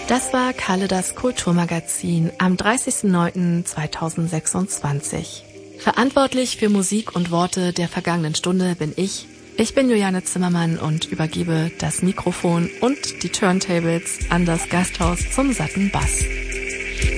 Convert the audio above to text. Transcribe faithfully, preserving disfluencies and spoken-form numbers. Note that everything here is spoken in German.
Das war Kalle das Kulturmagazin am dreißigsten neunten zweitausendsechsundzwanzig. Verantwortlich für Musik und Worte der vergangenen Stunde bin ich. Ich bin Juliane Zimmermann und übergebe das Mikrofon und die Turntables an das Gasthaus zum satten Bass.